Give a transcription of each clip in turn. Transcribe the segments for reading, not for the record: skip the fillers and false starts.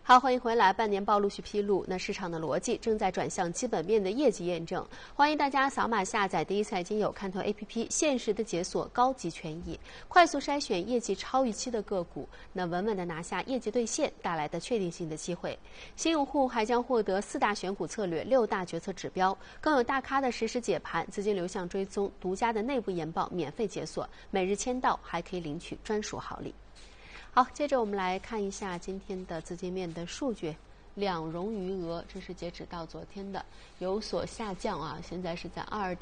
好，欢迎回来。半年报陆续披露，那市场的逻辑正在转向基本面的业绩验证。欢迎大家扫码下载第一财经有看头 APP， 限时的解锁高级权益，快速筛选业绩超预期的个股，那稳稳的拿下业绩兑现带来的确定性的机会。新用户还将获得4大选股策略、6大决策指标，更有大咖的实时解盘、资金流向追踪、独家的内部研报免费解锁，每日签到还可以领取专属好礼。好，接着我们来看一下今天的资金面的数据。两融余额，这是截止到昨天的，有所下降啊，现在是在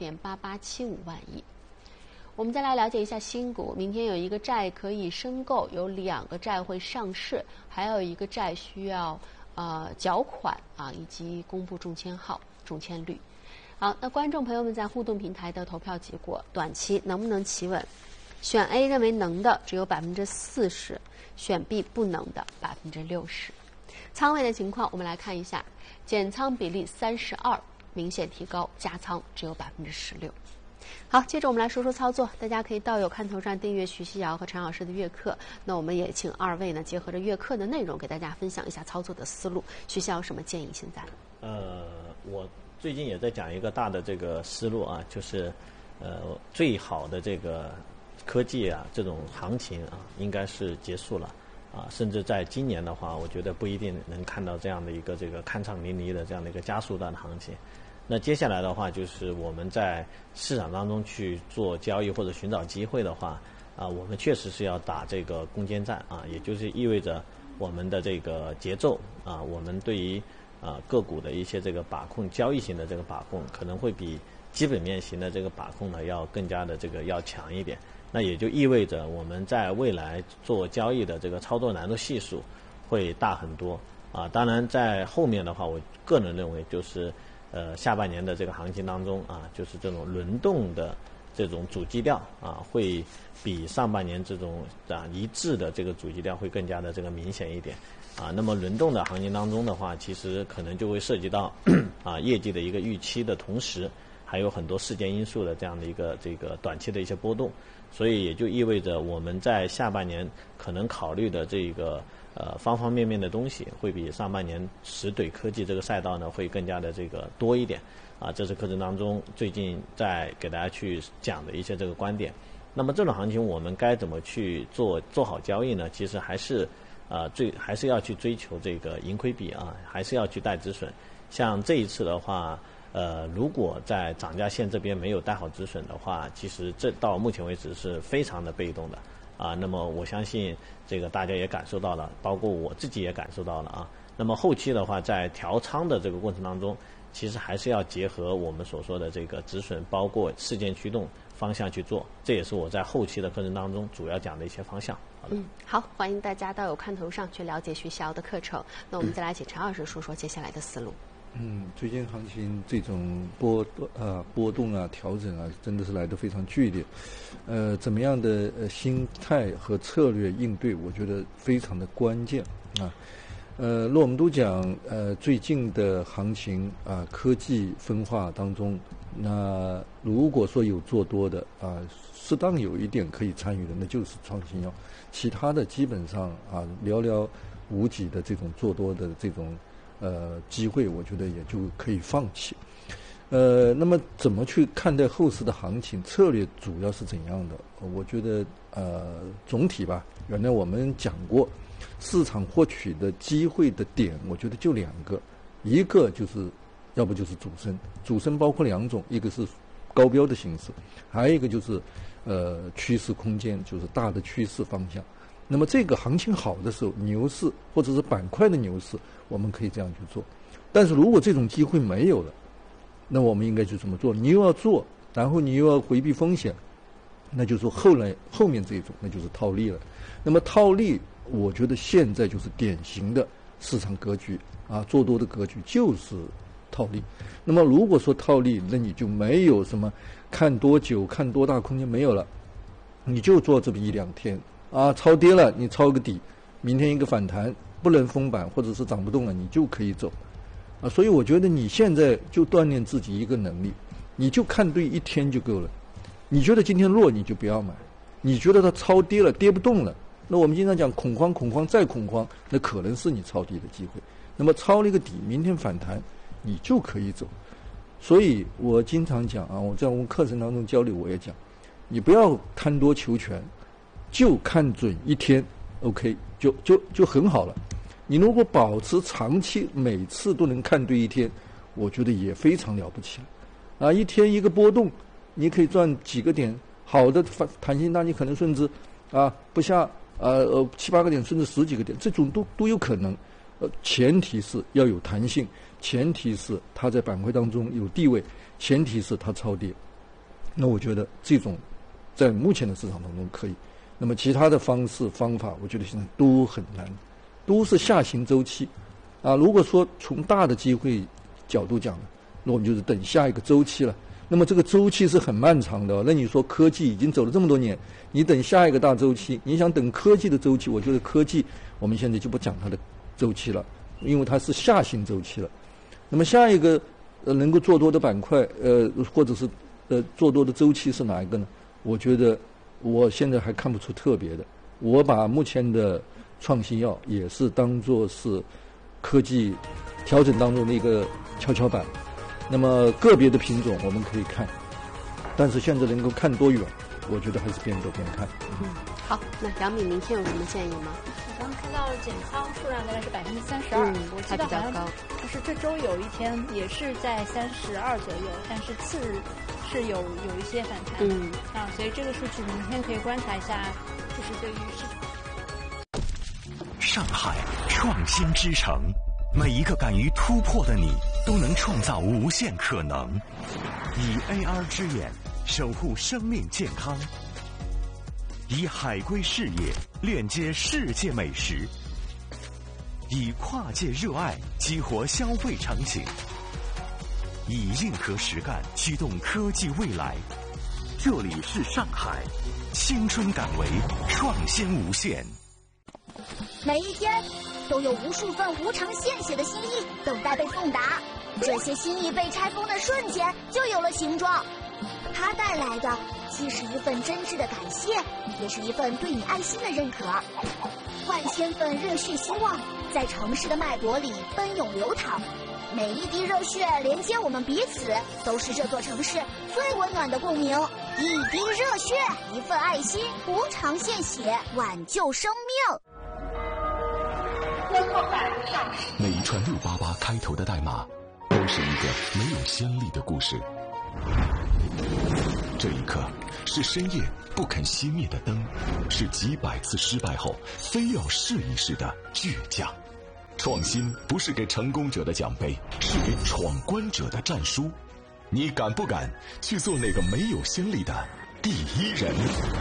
2.8875万亿。我们再来了解一下新股，明天有一个债可以申购，有2个债会上市，还有一个债需要缴款啊，以及公布中签号、中签率。好，那观众朋友们在互动平台的投票结果，短期能不能企稳？选 A 认为能的只有40%，选 B 不能的60%。仓位的情况我们来看一下，减仓比例32%，明显提高，加仓只有16%。好，接着我们来说说操作，大家可以到有看头上订阅徐熙瑶和陈老师的月课。那我们也请2位呢，结合着月课的内容，给大家分享一下操作的思路。徐熙瑶有什么建议？现在？ 我最近也在讲一个大的这个思路啊，就是最好的这个科技啊，这种行情啊，应该是结束了啊，甚至在今年的话，我觉得不一定能看到这样的一个这个酣畅淋漓的这样的一个加速段的行情。那接下来的话，就是我们在市场当中去做交易或者寻找机会的话啊，我们确实是要打这个攻坚战啊，也就是意味着我们的这个节奏啊，我们对于个股的一些这个把控，交易型的这个把控，可能会比基本面型的这个把控呢要更加的这个要强一点。那也就意味着我们在未来做交易的这个操作难度系数会大很多啊。当然在后面的话，我个人认为就是下半年的这个行情当中啊，就是这种轮动的这种主基调啊，会比上半年这种一致的这个主基调会更加的这个明显一点啊。那么轮动的行情当中的话，其实可能就会涉及到业绩的一个预期的同时，还有很多事件因素的这样的一个这个短期的一些波动。所以也就意味着我们在下半年可能考虑的这个方方面面的东西，会比上半年实怼科技这个赛道呢会更加的这个多一点啊。这是课程当中最近在给大家去讲的一些这个观点。那么这种行情我们该怎么去做好交易呢？其实还是还是要去追求这个盈亏比啊，还是要去带止损。像这一次的话。如果在涨价线这边没有带好止损的话，其实这到目前为止是非常的被动的啊。那么我相信这个大家也感受到了，包括我自己也感受到了啊。那么后期的话，在调仓的这个过程当中，其实还是要结合我们所说的这个止损，包括事件驱动方向去做，这也是我在后期的课程当中主要讲的一些方向。 好，欢迎大家到有看头上去了解徐熙瑶的课程。那我们再来请陈老师说说接下来的思路。 最近行情这种波动啊、调整啊，真的是来得非常剧烈。怎么样的心态和策略应对，我觉得非常的关键啊。那我们都讲，最近的行情啊，科技分化当中，那如果说有做多的啊，适当有一点可以参与的，那就是创新药，其他的基本上啊，寥寥无几的这种做多的这种。机会我觉得也就可以放弃。那么怎么去看待后市的行情？策略主要是怎样的？我觉得总体吧，原来我们讲过，市场获取的机会的点，我觉得就2个，一个就是要不就是主升包括2种，一个是高标的形式，还有一个就是趋势空间，就是大的趋势方向。那么这个行情好的时候，牛市或者是板块的牛市，我们可以这样去做。但是如果这种机会没有了，那我们应该去怎么做？你又要做，然后你又要回避风险，那就是后面这种，那就是套利了。那么套利，我觉得现在就是典型的市场格局啊，做多的格局就是套利。那么如果说套利，那你就没有什么看多久、看多大空间没有了，你就做这么1-2天。超跌了，你抄个底，明天一个反弹，不能封板或者是涨不动了，你就可以走，所以我觉得你现在就锻炼自己一个能力，你就看对1天就够了。你觉得今天弱，你就不要买；你觉得它超跌了，跌不动了， 那我们经常讲恐慌，恐慌再恐慌，那可能是你抄底的机会。那么抄了一个底，明天反弹，你就可以走。所以我经常讲啊，我在我们课程当中交流，我也讲，你不要贪多求全，就看准一天 ，OK， 就很好了。你如果保持长期，每次都能看对一天，我觉得也非常了不起了。啊，一天一个波动，你可以赚几个点，好的弹性大，你可能甚至不下7、8个点，甚至10几个点，这种都有可能。前提是要有弹性，前提是它在板块当中有地位，前提是它超跌。那我觉得这种在目前的市场当中可以。那么其他的方式方法，我觉得现在都很难，都是下行周期。如果说从大的机会角度讲呢，那我们就是等下一个周期了。那么这个周期是很漫长的。那你说科技已经走了这么多年，你等下一个大周期，你想等科技的周期，我觉得科技我们现在就不讲它的周期了，因为它是下行周期了。那么下一个能够做多的板块，或者是做多的周期是哪一个呢？我觉得我现在还看不出特别的。我把目前的创新药也是当作是科技调整当中的一个跷跷板。那么个别的品种我们可以看，但是现在能够看多远，我觉得还是边走边看。 好，那杨敏明天有什么建议吗？ 我刚看到减仓数量大概是32%，我记得好像就是这周有一天也是在32左右，但是次日是有一些反弹。所以这个数据明天可以观察一下，就是对于市场。 上海创新之城，每一个敢于突破的你，都能创造无限可能。以 AR 之眼守护生命健康，以海龟事业链接世界美食，以跨界热爱激活消费场景，以硬核实干驱动科技未来。这里是上海，青春敢为，创新无限。 每一天都有无数份无偿献血的心意等待被送达，这些心意被拆封的瞬间就有了形状。它带来的既是一份真挚的感谢，也是一份对你爱心的认可。万千份热血希望在城市的脉搏里奔涌流淌，每一滴热血连接我们彼此，都是这座城市最温暖的共鸣。一滴热血，一份爱心，无偿献血，挽救生命。 每一串688开头的代码，都是一个没有先例的故事。这一刻，是深夜不肯熄灭的灯，是几百次失败后非要试一试的倔强。创新不是给成功者的奖杯，是给闯关者的战书。你敢不敢去做那个没有先例的第一人？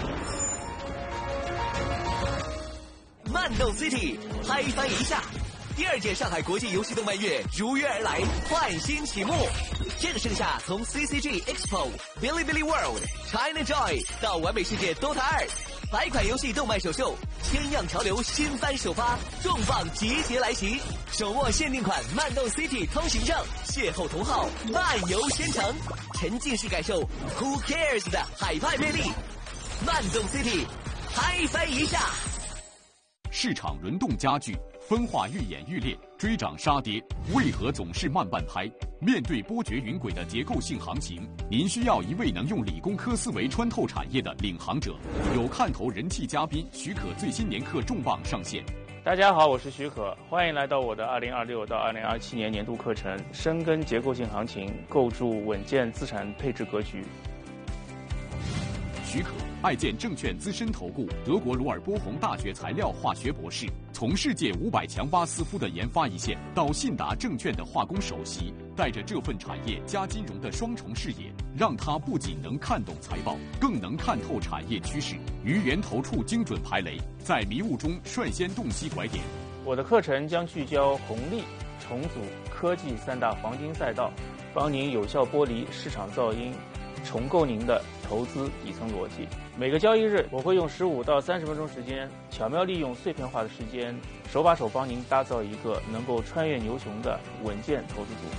漫动 City 嗨翻一下，第2届上海国际游戏动漫月如约而来，焕新启幕。这个盛夏，从 CCG Expo、Bilibili World、China Joy 到完美世界 Dota 2，100款游戏动漫首秀，千样潮流新番首发，重磅集结来袭，手握限定款漫动 City 通行证，邂逅同好，漫游仙城，沉浸式感受 Who Cares 的海派魅力。漫动 City 嗨翻一下。 市场轮动加剧，分化愈演愈烈，追涨杀跌，为何总是慢半拍？面对波谲云诡的结构性行情，您需要一位能用理工科思维穿透产业的领航者。有看头人气嘉宾许可最新年课重磅上线。 大家好，我是许可，欢迎来到我的2026到2027年年度课程《深耕结构性行情，构筑稳健资产配置格局》。 许可，爱建证券资深投顾，德国鲁尔波鸿大学材料化学博士，从世界500强巴斯夫的研发一线，到信达证券的化工首席，带着这份产业加金融的双重视野，让他不仅能看懂财报，更能看透产业趋势，于源头处精准排雷，在迷雾中率先洞悉拐点。 我的课程将聚焦红利、重组、科技3大黄金赛道，帮您有效剥离市场噪音，重构您的投资底层逻辑。每个交易日，我会用15到30分钟时间，巧妙利用碎片化的时间，手把手帮您打造一个能够穿越牛熊的稳健投资组合。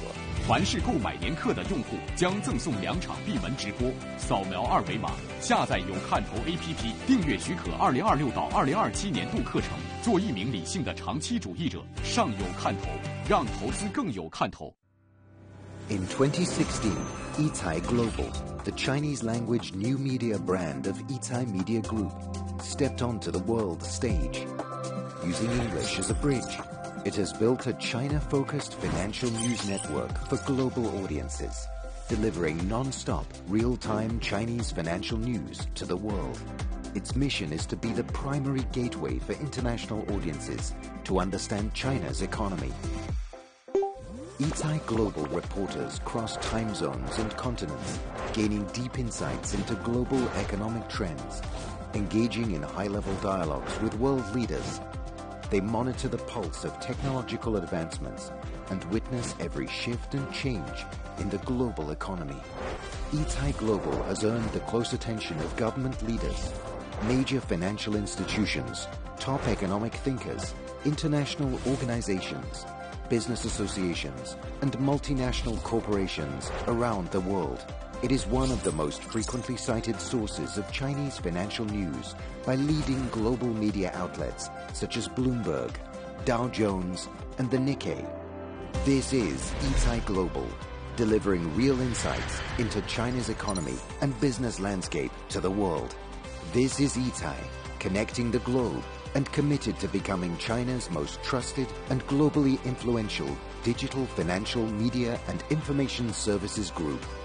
凡是购买年课的用户将赠送2场闭门直播，扫描2维码，下载有看头 APP， 订阅许可2026到2027年度课程，做一名理性的长期主义者，上有看头，让投资更有看头。 In 2016, Yitai Global, the Chinese language new media brand of Yitai Media Group, stepped onto the world stage. Using English as a bridge, it has built a China-focused financial news network for global audiences, delivering non-stop, real-time Chinese financial news to the world. Its mission is to be the primary gateway for international audiences to understand China's economy. Yitai Global reporters cross time zones and continents, gaining deep insights into global economic trends, engaging in high-level dialogues with world leaders. They monitor the pulse of technological advancements and witness every shift and change in the global economy. Yitai Global has earned the close attention of government leaders, major financial institutions, top economic thinkers, international organizations, business associations, and multinational corporations around the world. It is one of the most frequently cited sources of Chinese financial news by leading global media outlets such as Bloomberg, Dow Jones, and the Nikkei. This is Yitai Global, delivering real insights into China's economy and business landscape to the world. This is Yitai, connecting the globe and committed to becoming China's most trusted and globally influential digital financial media and information services group.